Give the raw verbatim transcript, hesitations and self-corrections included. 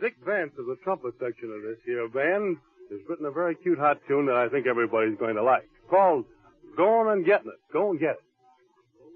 Dick Vance of the trumpet section of this here band has written a very cute hot tune that I think everybody's going to like. It's called Going and Getting It. Go and Get It.